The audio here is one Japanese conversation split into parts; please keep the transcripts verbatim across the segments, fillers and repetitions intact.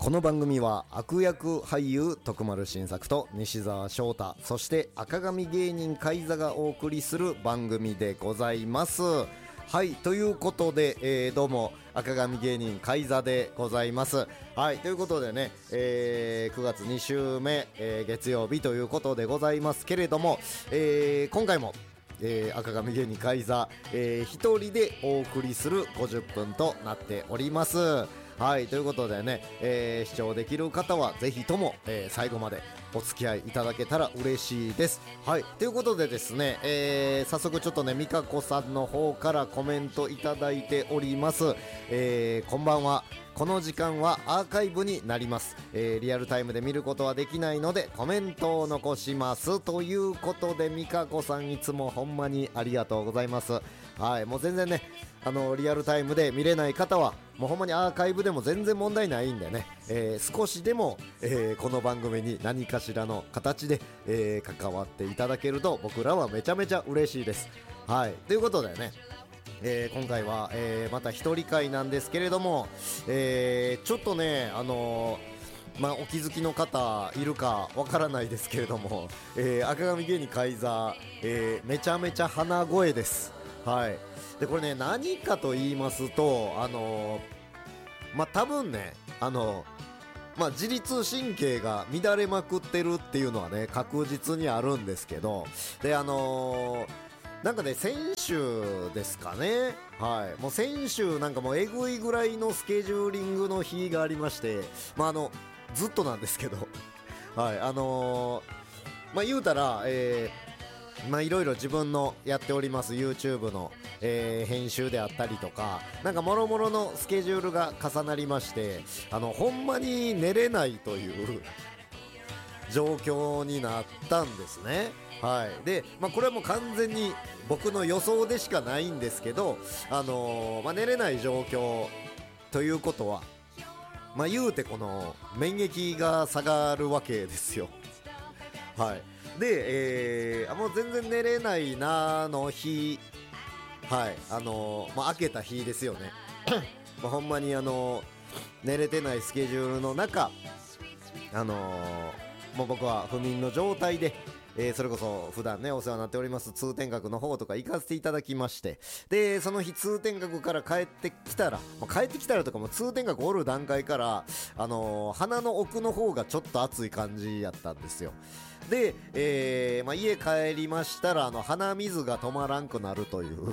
この番組は悪役俳優徳丸新作と西澤翔太、そして赤髪芸人海座がお送りする番組でございます。はい、ということで、えー、どうも赤髪芸人海座でございます。はい、ということでね、えー、くがつに週目、えー、月曜日ということでございますけれども、えー、今回もえー、赤髪芸人海座、えー、一人でお送りするごじゅっぷんとなっております。はい、ということでね、えー、視聴できる方はぜひとも、えー、最後までお付き合いいただけたら嬉しいです。はい、ということでですね、えー、早速ちょっとね、みかこさんの方からコメントいただいております。えー、こんばんは。この時間はアーカイブになります。えー、リアルタイムで見ることはできないのでコメントを残しますということで、みかこさんいつもほんまにありがとうございます。はい、もう全然ね、あのリアルタイムで見れない方はもうほんまにアーカイブでも全然問題ないんでね、えー、少しでも、えー、この番組に何かしらの形で、えー、関わっていただけると僕らはめちゃめちゃ嬉しいです。はい、ということでね、えー、今回は、えー、また一人会なんですけれども、えー、ちょっとね、あのーまあ、お気づきの方いるかわからないですけれども、えー、赤髪芸人海座、えー、めちゃめちゃ鼻声です。はい、でこれね、何かと言いますと、あのー、まあ多分ね、あのーまあ、自律神経が乱れまくってるっていうのはね、確実にあるんですけど、であのーなんかね、先週ですかね、はい、もう先週なんかもうえぐいぐらいのスケジューリングの日がありまして、まああのずっとなんですけどはいあのー、まあ言うたら、えー、まあいろいろ自分のやっております YouTube の、えー、編集であったりとか、なんかもろもろのスケジュールが重なりまして、あのほんまに寝れないという状況になったんですね。はい、で、まあ、これはもう完全に僕の予想でしかないんですけど、あのーまあ、寝れない状況ということは、まあ、言うてこの免疫が下がるわけですよ。はい、で、えー、もう全然寝れないなの日、はい、あのーまあ、明けた日ですよねまあほんまにあのー寝れてないスケジュールの中、あのー、もう僕は不眠の状態で、えー、それこそ普段ねお世話になっております通天閣の方とか行かせていただきまして、でその日通天閣から帰ってきたら、もう帰ってきたらとかも通天閣おる段階から、あのー、鼻の奥の方がちょっと熱い感じやったんですよ。で、えーまあ、家帰りましたら、あの鼻水が止まらんくなるという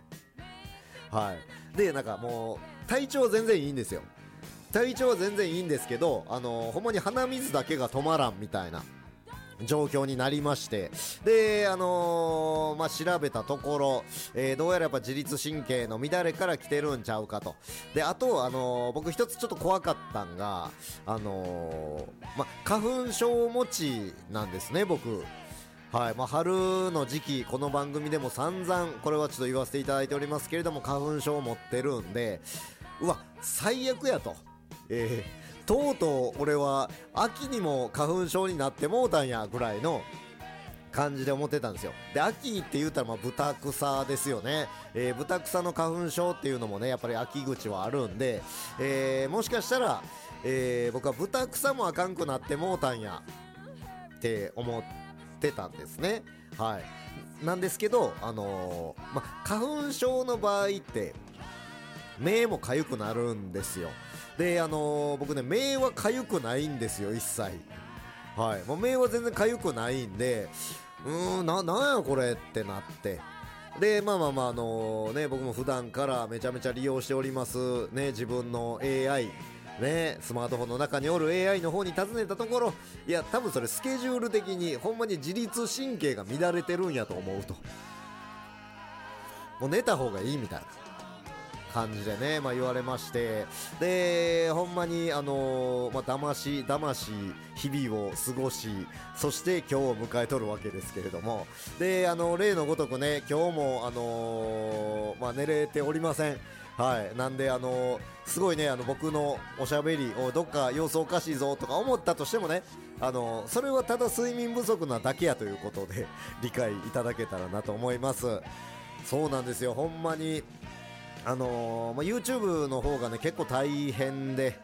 はいで、なんかもう体調は全然いいんですよ。体調は全然いいんですけど、あのー、ほんまに鼻水だけが止まらんみたいな状況になりまして、で、あのー、まあ、調べたところ、えー、どうやらやっぱ自律神経の乱れから来てるんちゃうかと。で、あと、あのー、僕一つちょっと怖かったんが、あのー、まあ、花粉症持ちなんですね、僕。はい、まあ、春の時期、この番組でも散々、これはちょっと言わせていただいておりますけれども、花粉症を持ってるんで、うわ、最悪やと。えーとうとう俺は秋にも花粉症になってもうたんやぐらいの感じで思ってたんですよ。で、秋って言うたらまあ豚草ですよね。えー、豚草の花粉症っていうのもね、やっぱり秋口はあるんで、えー、もしかしたら、えー、僕は豚草もあかんくなってもうたんやって思ってたんですね。はい。なんですけど、あのー、まあ、花粉症の場合って目も痒くなるんですよ。で、あのー、僕ね、目は痒くないんですよ、一切。はい。もう目は全然痒くないんで、うーん、な、なんやこれってなって。で、まあまあまあ、あのー、ね、僕も普段からめちゃめちゃ利用しております、ね、自分の エーアイ、ね、スマートフォンの中におる エーアイ の方に尋ねたところ、いや、多分それスケジュール的に、ほんまに自律神経が乱れてるんやと思うと。もう寝た方がいいみたいな感じでね、まあ、言われまして、でほんまにあのー、まあ、だましだまし日々を過ごし、そして今日を迎えとるわけですけれども、であの例のごとくね、今日もあのー、まあ、寝れておりません。はい、なんであのー、すごいね、あの僕のおしゃべりをどっか様子おかしいぞとか思ったとしてもね、あのー、それはただ睡眠不足なだけやということで理解いただけたらなと思います。そうなんですよ、ほんまにあのーまあ、YouTube の方がね結構大変で、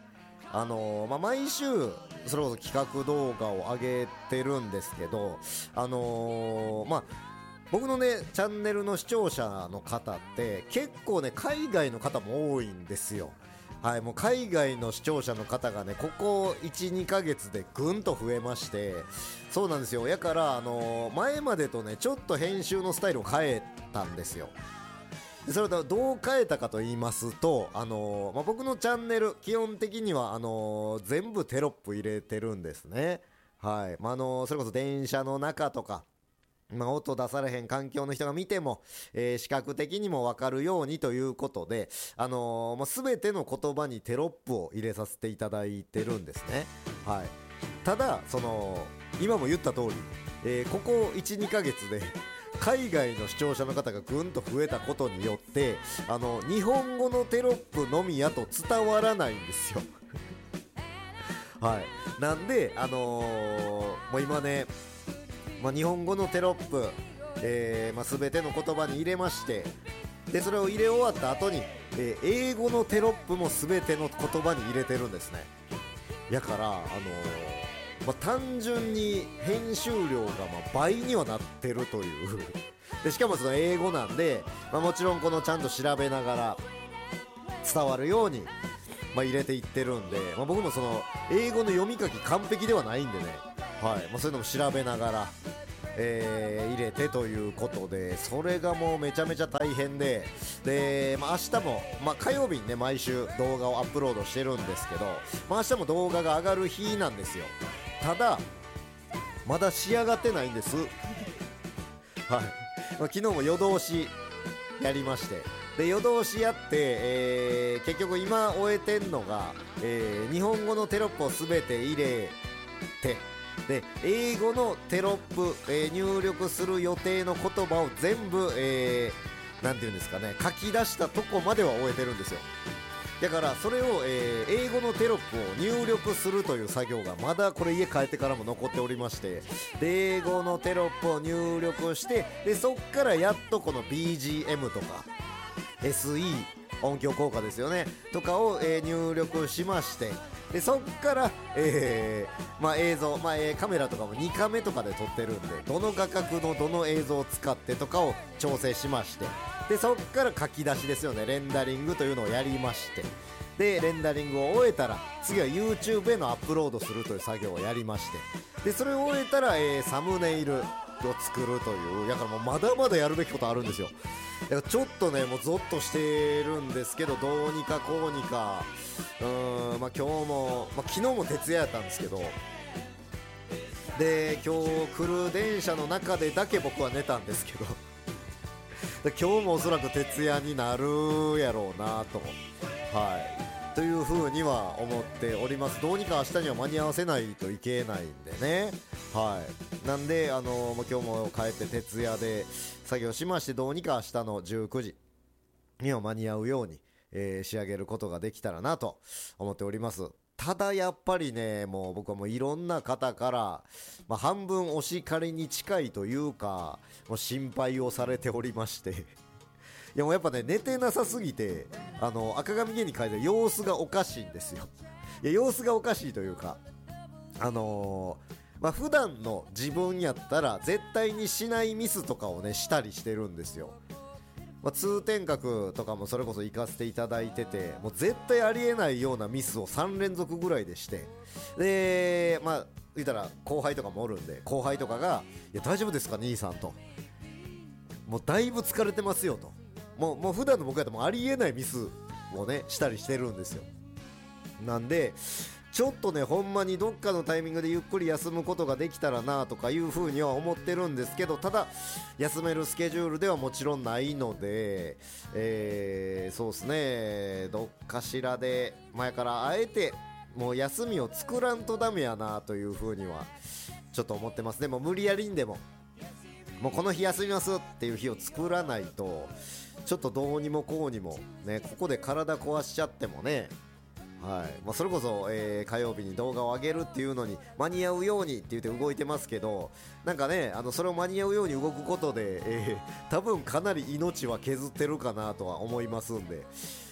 あのーまあ、毎週それこそ企画動画を上げてるんですけど、あのーまあ僕のねチャンネルの視聴者の方って結構ね海外の方も多いんですよ。はい、もう海外の視聴者の方がねここ いち,に ヶ月でぐんと増えまして、そうなんですよ。やから、あのー前までとねちょっと編集のスタイルを変えたんですよ。でそれとどう変えたかと言いますと、あのーまあ、僕のチャンネル基本的にはあのー全部テロップ入れてるんですね。はい、まああのーそれこそ電車の中とか、まあ、音出されへん環境の人が見ても、えー視覚的にも分かるようにということで、あのーもう全ての言葉にテロップを入れさせていただいてるんですね。はい、ただその今も言った通り、えーここ いち,に ヶ月で海外の視聴者の方がぐんと増えたことによって、あの日本語のテロップのみやと伝わらないんですよ。はい、なんで、あのーもう今ね、まあ、日本語のテロップ、えーまあ、全ての言葉に入れまして、でそれを入れ終わった後に、えー英語のテロップも全ての言葉に入れてるんですね。やから、あのーまあ、単純に編集量がまあ倍にはなってるというでしかもその英語なんで、まあ、もちろんこのちゃんと調べながら伝わるように、まあ、入れていってるんで、まあ、僕もその英語の読み書き完璧ではないんでね、はいまあ、そういうのも調べながら、えー入れてということで、それがもうめちゃめちゃ大変で、で、まあ、明日も、まあ、火曜日にね毎週動画をアップロードしてるんですけど、まあ、明日も動画が上がる日なんですよ。ただまだ仕上がってないんです。はい、まあ、昨日も夜通しやりまして、で夜通しやって、えー結局今終えてんのが、えー日本語のテロップを全て入れて、で英語のテロップ、えー入力する予定の言葉を全部、えーなんていうんですかね、書き出したとこまでは終えてるんですよ。だからそれを、えー英語のテロップを入力するという作業がまだこれ家帰ってからも残っておりまして、で英語のテロップを入力して、でそっからやっとこの ビージーエム とか エスイー 音響効果ですよねとかを、えー入力しまして、でそっから、えーまあ、映像、まあえーカメラとかもにカメとかで撮ってるんで、どの画角のどの映像を使ってとかを調整しまして、でそっから書き出しですよね、レンダリングというのをやりまして、でレンダリングを終えたら次は YouTube へのアップロードするという作業をやりまして、でそれを終えたら、えーサムネイルを作るという、だからもうまだまだやるべきことあるんですよ。だからちょっとねもうゾッとしてるんですけど、どうにかこうにか、うーん、まあ、今日も、まあ、昨日も徹夜やったんですけど、で今日来る電車の中でだけ僕は寝たんですけどで今日もおそらく徹夜になるやろうなと、はいという風には思っております。どうにか明日には間に合わせないといけないんでね、はいなんで、あのー、今日も帰って徹夜で作業しまして、どうにか明日のじゅうくじには間に合うように、えー仕上げることができたらなと思っております。ただやっぱりね、もう僕はもういろんな方から、まあ、半分お叱りに近いというか、もう心配をされておりましていやもうやっぱね、寝てなさすぎて、あの赤髪家に帰って様子がおかしいんですよ。いや様子がおかしいというか、あのーまあ、普段の自分やったら絶対にしないミスとかをねしたりしてるんですよ。まあ、通天閣とかもそれこそ行かせていただいてて、もう絶対ありえないようなミスをさん連続ぐらいでして、でまあ言ったら後輩とかもおるんで、後輩とかがいや大丈夫ですか兄さんと、もうだいぶ疲れてますよと、もうもう普段の僕やったらもうありえないミスをねしたりしてるんですよ。なんでちょっとねほんまにどっかのタイミングでゆっくり休むことができたらなとかいう風には思ってるんですけど、ただ休めるスケジュールではもちろんないので、えー、そうですね、どっかしらで前からあえてもう休みを作らんとダメやなという風にはちょっと思ってます。でも無理やりにでももうこの日休みますっていう日を作らないと、ちょっとどうにもこうにもね、ここで体壊しちゃってもね、はいまあ、それこそ、えー火曜日に動画を上げるっていうのに間に合うようにって言って動いてますけど、なんかね、あのそれを間に合うように動くことで、えー多分かなり命は削ってるかなとは思いますんで、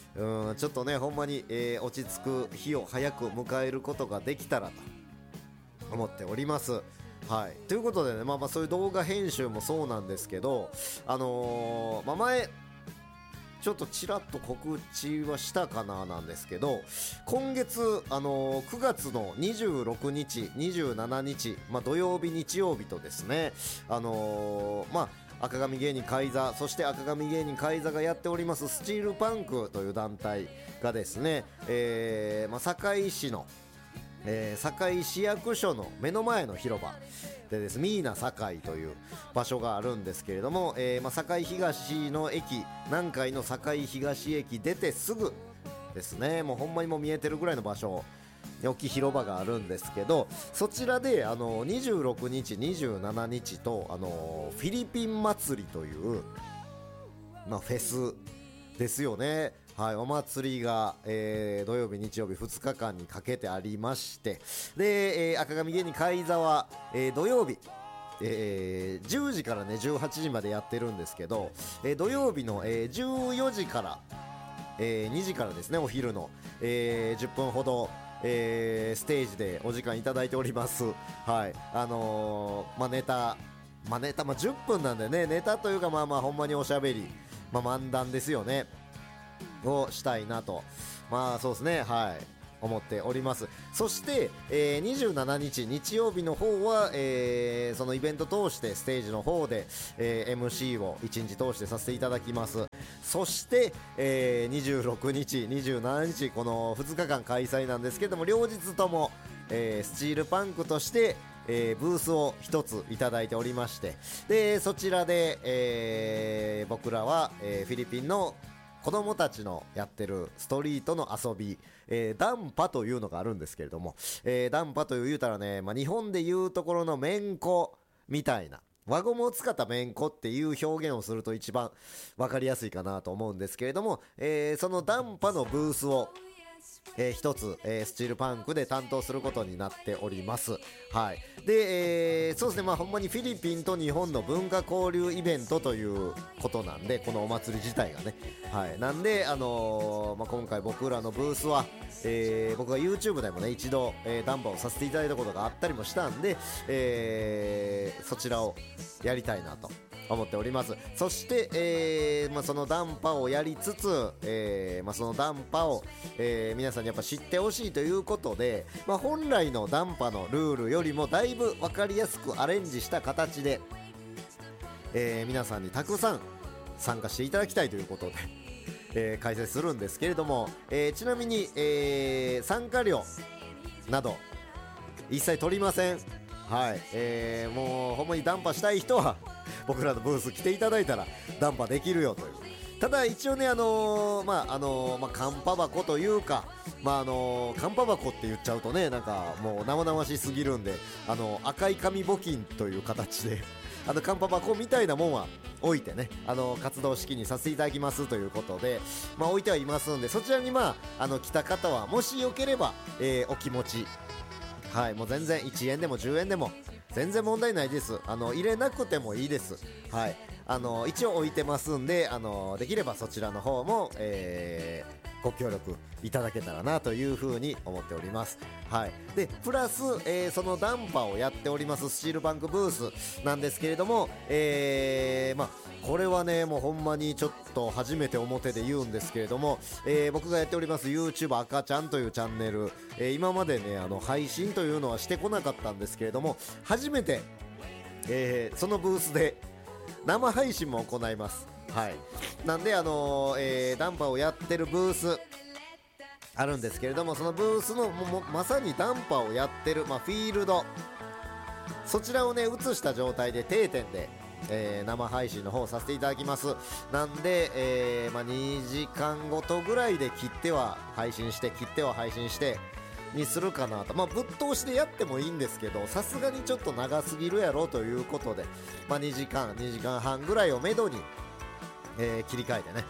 うんちょっとねほんまに、えー、落ち着く日を早く迎えることができたらと思っております。はい、ということでね、まあ、まあそういう動画編集もそうなんですけど、あのーまあ、前ちょっとちらっと告知はしたかななんですけど、今月、あのーくがつのにじゅうろくにちにじゅうしちにち、まあ、土曜日日曜日とですね、あのー、まあ赤髪芸人海座、そして赤髪芸人海座がやっておりますスチールパンクという団体がですね、えーまあ、堺市のえー、堺市役所の目の前の広場でですミーナ堺という場所があるんですけれども、えーまあ、堺東の駅、南海の堺東駅出てすぐですね、もうほんまにもう見えてるぐらいの場所、大きい広場があるんですけど、そちらであのにじゅうろくにちにじゅうしちにちとあのフィリピン祭りという、まあ、フェスですよね。はい、お祭りが、えー、土曜日日曜日ふつかかんにかけてありまして、で、えー、赤髪芸人海座は、えー、土曜日、えー、じゅうじからねじゅうはちじまでやってるんですけど、えー、土曜日の、えー、じゅうよじから、えー、にじからですね、お昼の、えー、じゅっぷんほど、えー、ステージでお時間いただいております。はい、あのー、まあネタまあネタ、まあ、じゅっぷんなんでね、ネタというかまあまあほんまにおしゃべり、まあ漫談ですよねをしたいなと、まあそうですね、はい思っております。そして、えー、にじゅうしちにち日曜日の方は、えー、そのイベント通してステージの方で、えー、エムシー をいちにち通してさせていただきます。そして、えー、にじゅうろくにちにじゅうしちにちこのふつかかん開催なんですけども、両日とも、えー、スチールパンクとしてえー、ブースを一ついただいておりまして、でそちらで、えー、僕らは、えー、フィリピンの子供たちのやってるストリートの遊び、えー、ダンパというのがあるんですけれども、えー、ダンパという言うたらね、まあ、日本でいうところのめんこみたいな、輪ゴムを使っためんこっていう表現をすると一番分かりやすいかなと思うんですけれども、えー、そのダンパのブースをえー、一つ、えー、スチールパンクで担当することになっております。はい。で、えー、そうですね、まあほんまにフィリピンと日本の文化交流イベントということなんで、このお祭り自体がね、はい。なんで、あのーまあ、今回僕らのブースは、えー、僕が YouTube でもね一度、えー、ダンパをさせていただいたことがあったりもしたんで、えー、そちらをやりたいなと思っております。そして、えーまあ、そのダンパをやりつつ、えーまあ、そのダンパを、えー、皆さんにやっぱ知ってほしいということで、まあ、本来のダンパのルールよりもだいぶ分かりやすくアレンジした形で、えー、皆さんにたくさん参加していただきたいということで、えー、解説するんですけれども、えー、ちなみに、えー、参加料など一切取りません。はい、えー、もうほんまにダンパしたい人は僕らのブース来ていただいたらダンパできるよという。ただ一応ね、あのー、まああのー、まあカンパ箱というか、まああのー、カンパ箱って言っちゃうとね、なんかもう生々しすぎるんで、あのー、赤い紙募金という形であのカンパ箱みたいなもんは置いてね、あのー、活動式にさせていただきますということで、まあ置いてはいますんで、そちらにまああの来た方はもしよければ、えー、お気持ち、はい、もう全然いちえんでもじゅうえんでも全然問題ないです。あの入れなくてもいいです。はい、あの一応置いてますんで、あのできればそちらの方も、えー、ご協力いただけたらなというふうに思っております。はい、でプラス、えー、そのダンパをやっておりますスチールバンクブースなんですけれども、えー、まあこれはねもうほんまにちょっと初めて表で言うんですけれども、えー、僕がやっております YouTube 赤ちゃんというチャンネル、えー、今までねあの配信というのはしてこなかったんですけれども、初めて、えー、そのブースで生配信も行います。はい、なんであのーえー、ダンパをやってるブースあるんですけれども、そのブースのもまさにダンパをやってる、まあ、フィールド、そちらをね映した状態で定点で、えー、生配信の方させていただきます。なんで、えーまあ、にじかんごとぐらいで切っては配信して切っては配信してにするかなと。まあぶっ通しでやってもいいんですけど、さすがにちょっと長すぎるやろということで、まあ、にじかんにじかんはんぐらいをめどに、えー、切り替えてね、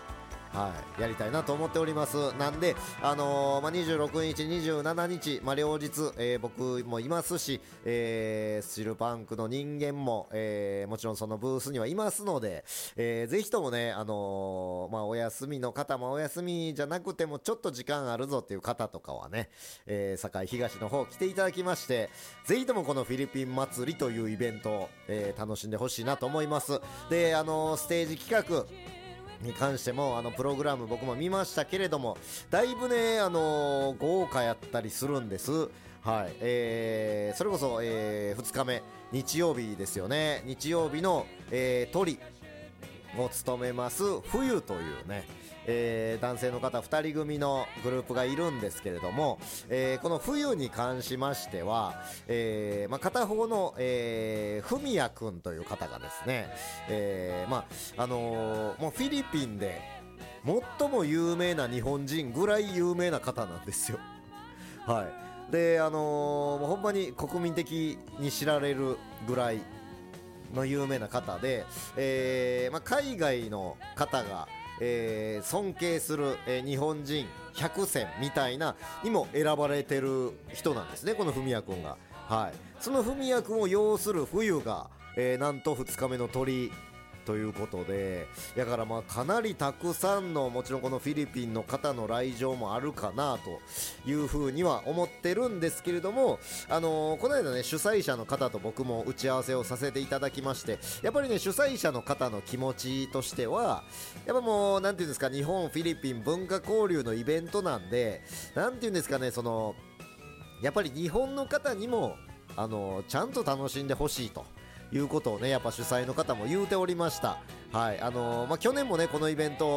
はい、やりたいなと思っております。なんで、あのーまあ、にじゅうろくにちにじゅうしちにち、まあ、両日、えー僕もいますし、えースチルパンクの人間も、えーもちろんそのブースにはいますので、えーぜひともね、あのーまあ、お休みの方もお休みじゃなくてもちょっと時間あるぞっていう方とかはね、えー堺東の方来ていただきまして、ぜひともこのフィリピン祭りというイベントを、えー楽しんでほしいなと思います。で、あのーステージ企画に関しても、あのプログラム僕も見ましたけれども、だいぶね、あのー豪華やったりするんです。はい、えーそれこそ、えーふつかめ日曜日ですよね。日曜日の、えー、トリを務めます冬というね、えー男性の方ふたり組のグループがいるんですけれども、えーこの冬に関しましては、えーまあ、片方の、えー、ふみやくんという方がですね、えーまああのーもうフィリピンで最も有名な日本人ぐらい有名な方なんですよ。はいで、あのーもうほんまに国民的に知られるぐらいの有名な方で、えーまあ、海外の方が、えー尊敬する、えー日本人ひゃくせんみたいなにも選ばれてる人なんですね、この文也くんが。はい、その文也くんを擁する冬が、えーなんとふつかめの鳥ということで、だからまあかなりたくさんの、もちろんこのフィリピンの方の来場もあるかなというふうには思ってるんですけれども、あのーこの間ね、主催者の方と僕も打ち合わせをさせていただきまして、やっぱりね、主催者の方の気持ちとしては、やっぱもうなんていうんですか、日本フィリピン文化交流のイベントなんで、なんていうんですかね、そのやっぱり日本の方にもあのーちゃんと楽しんでほしいということをね、やっぱ主催の方も言うておりました。はい、あのーまあ、去年もねこのイベント